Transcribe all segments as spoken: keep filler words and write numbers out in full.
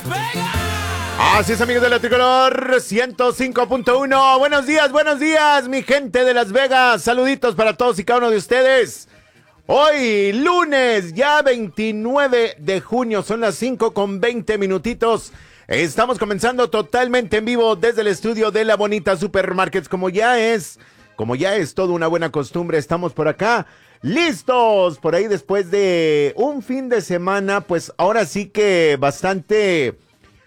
Así es, amigos de la Tricolor ciento cinco punto uno. Buenos días, buenos días, mi gente de Las Vegas. Saluditos para todos y cada uno de ustedes. Hoy, lunes, ya veintinueve de junio, son las cinco con veinte minutitos. Estamos comenzando totalmente en vivo desde el estudio de La Bonita Supermarkets, como ya es, como ya es toda una buena costumbre. Estamos por acá, listos, por ahí después de un fin de semana, pues ahora sí que bastante...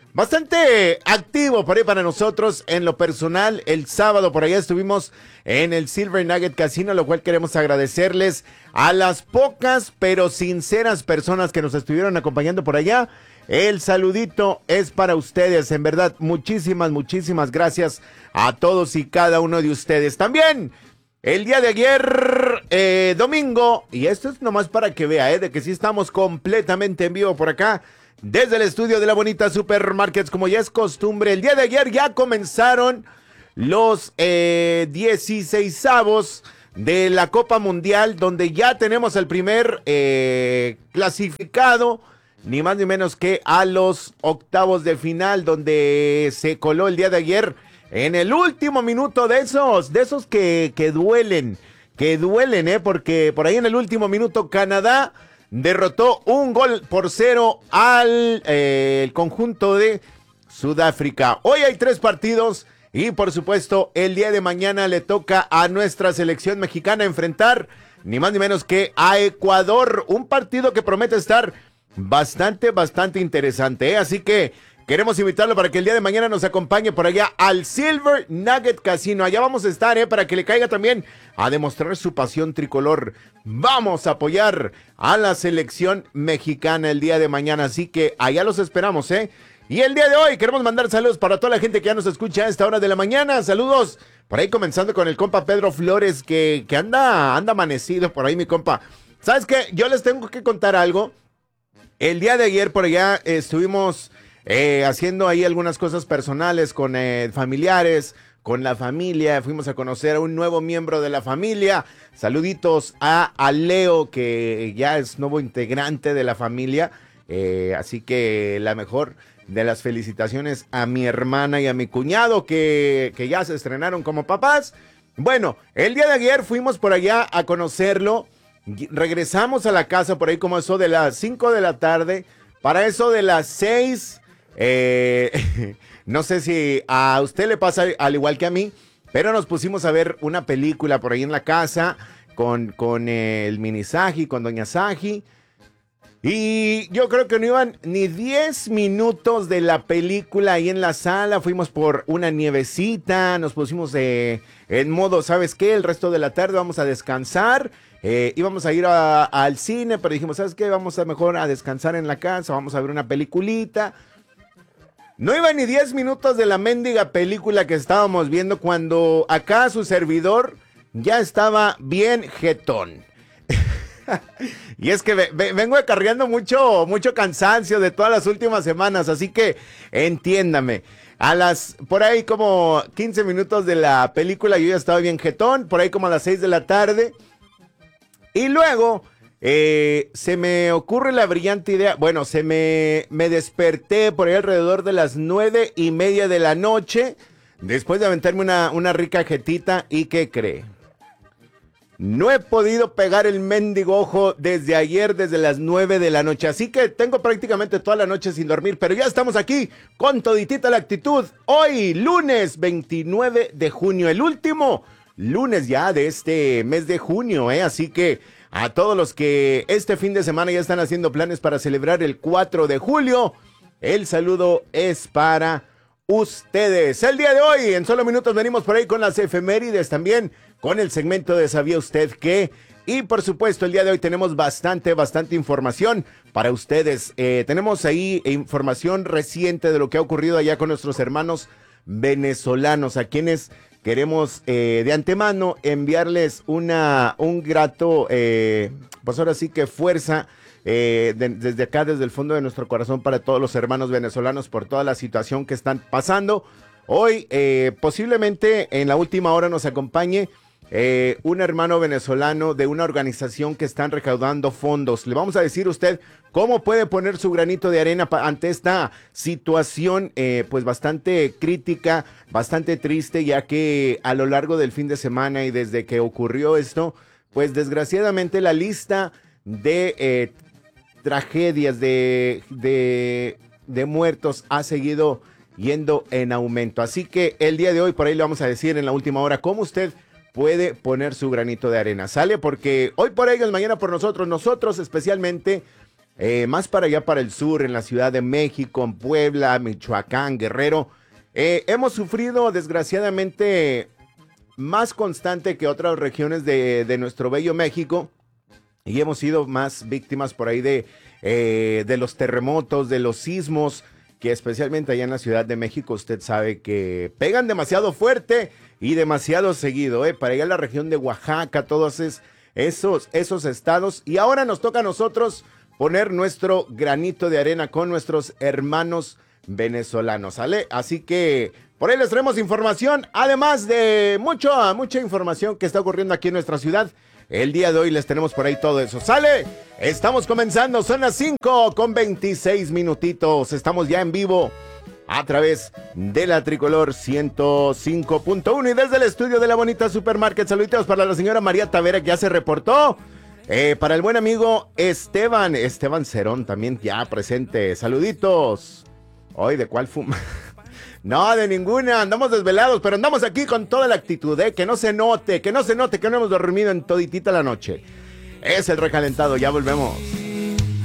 Bastante activo por ahí para nosotros en lo personal. El sábado por allá estuvimos en el Silver Nugget Casino, lo cual queremos agradecerles a las pocas pero sinceras personas que nos estuvieron acompañando por allá. El saludito es para ustedes, en verdad, muchísimas, muchísimas gracias a todos y cada uno de ustedes. También el día de ayer, eh, domingo, y esto es nomás para que vea, eh, de que sí estamos completamente en vivo por acá. Desde el estudio de La Bonita Supermarkets, como ya es costumbre, el día de ayer ya comenzaron los eh, dieciseisavos de la Copa Mundial, donde ya tenemos el primer eh, clasificado, ni más ni menos que a los octavos de final, donde se coló el día de ayer en el último minuto de esos, de esos que, que duelen, que duelen, ¿eh? Porque por ahí en el último minuto Canadá derrotó un gol por cero al eh, el conjunto de Sudáfrica. Hoy hay tres partidos y por supuesto el día de mañana le toca a nuestra selección mexicana enfrentar ni más ni menos que a Ecuador. Un partido que promete estar bastante, bastante interesante, ¿eh? Así que queremos invitarlo para que el día de mañana nos acompañe por allá al Silver Nugget Casino. Allá vamos a estar, ¿eh? Para que le caiga también a demostrar su pasión tricolor. Vamos a apoyar a la selección mexicana el día de mañana. Así que allá los esperamos, ¿eh? Y el día de hoy queremos mandar saludos para toda la gente que ya nos escucha a esta hora de la mañana. Saludos por ahí comenzando con el compa Pedro Flores que, que anda, anda amanecido por ahí, mi compa. ¿Sabes qué? Yo les tengo que contar algo. El día de ayer por allá eh, estuvimos... Eh, haciendo ahí algunas cosas personales con eh, familiares, con la familia. Fuimos a conocer a un nuevo miembro de la familia. Saluditos a, a Leo, que ya es nuevo integrante de la familia. Eh, así que la mejor de las felicitaciones a mi hermana y a mi cuñado que, que ya se estrenaron como papás. Bueno, el día de ayer fuimos por allá a conocerlo. Regresamos a la casa por ahí como eso de las cinco de la tarde. Para eso de las seis... Eh, no sé si a usted le pasa al igual que a mí, pero nos pusimos a ver una película por ahí en la casa con, con el mini Saji, con doña Saji. Y yo creo que no iban ni diez minutos de la película ahí en la sala. Fuimos por una nievecita, nos pusimos eh, en modo, ¿sabes qué? El resto de la tarde vamos a descansar. Eh, íbamos a ir a, al cine, pero dijimos, ¿sabes qué? Vamos a mejor a descansar en la casa, vamos a ver una peliculita. No iba ni diez minutos de la mendiga película que estábamos viendo cuando acá su servidor ya estaba bien jetón. Y es que ve, ve, vengo cargando mucho, mucho cansancio de todas las últimas semanas, así que entiéndame. A las, por ahí como quince minutos de la película yo ya estaba bien jetón, por ahí como a las seis de la tarde. Y luego... Eh, se me ocurre la brillante idea, bueno, se me, me desperté por ahí alrededor de las nueve y media de la noche, después de aventarme una, una rica jetita, ¿y qué cree? No he podido pegar el mendigo ojo desde ayer, desde las nueve de la noche, así que tengo prácticamente toda la noche sin dormir, pero ya estamos aquí con toditita la actitud, hoy lunes veintinueve de junio, el último lunes ya de este mes de junio, ¿eh? Así que a todos los que este fin de semana ya están haciendo planes para celebrar el cuatro de julio, el saludo es para ustedes. El día de hoy, en solo minutos, venimos por ahí con las efemérides, también con el segmento de ¿Sabía usted qué? Y por supuesto, el día de hoy tenemos bastante, bastante información para ustedes. Eh, tenemos ahí información reciente de lo que ha ocurrido allá con nuestros hermanos venezolanos, a quienes queremos eh, de antemano enviarles una, un grato, eh, pues ahora sí que fuerza eh, de, desde acá, desde el fondo de nuestro corazón para todos los hermanos venezolanos por toda la situación que están pasando. Hoy eh, posiblemente en la última hora nos acompañe eh, un hermano venezolano de una organización que están recaudando fondos. Le vamos a decir a usted cómo puede poner su granito de arena ante esta situación eh, pues bastante crítica, bastante triste, ya que a lo largo del fin de semana y desde que ocurrió esto, pues desgraciadamente la lista de eh, tragedias, de, de, de muertos ha seguido yendo en aumento. Así que el día de hoy, por ahí le vamos a decir en la última hora cómo usted puede poner su granito de arena. ¿Sale? Porque hoy por ellos, mañana por nosotros, nosotros especialmente, eh, más para allá para el sur, en la Ciudad de México, en Puebla, Michoacán, Guerrero, eh, hemos sufrido desgraciadamente más constante que otras regiones de, de nuestro bello México, y hemos sido más víctimas por ahí de, eh, de los terremotos, de los sismos, que especialmente allá en la Ciudad de México usted sabe que pegan demasiado fuerte y demasiado seguido, ¿eh? Para allá en la región de Oaxaca, todos es, esos, esos estados. Y ahora nos toca a nosotros poner nuestro granito de arena con nuestros hermanos venezolanos, ¿sale? Así que por ahí les traemos información, además de mucho, mucha información que está ocurriendo aquí en nuestra ciudad. El día de hoy les tenemos por ahí todo eso. ¡Sale! Estamos comenzando, son las cinco con veintiséis minutitos. Estamos ya en vivo a través de la Tricolor ciento cinco punto uno y desde el estudio de la bonita Supermarket. Saluditos para la señora María Tavera, que ya se reportó. Eh, para el buen amigo Esteban, Esteban Cerón también ya presente. Saluditos. Hoy, ¿de cuál fuma? No, de ninguna, andamos desvelados, pero andamos aquí con toda la actitud, ¿eh? Que no se note, que no se note que no hemos dormido en toditita la noche. Es el recalentado, ya volvemos.